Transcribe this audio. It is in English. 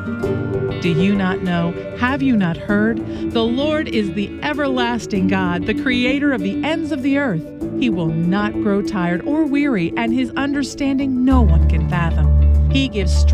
Do you not know? Have you not heard? The Lord is the everlasting God, the creator of the ends of the earth. He will not grow tired or weary, and his understanding no one can fathom. He gives strength